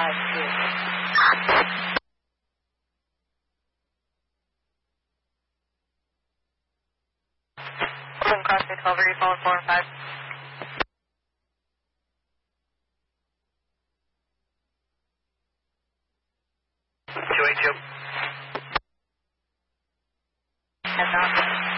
Golden Crossway 12, are you calling 4 and 5? 282. Heads out.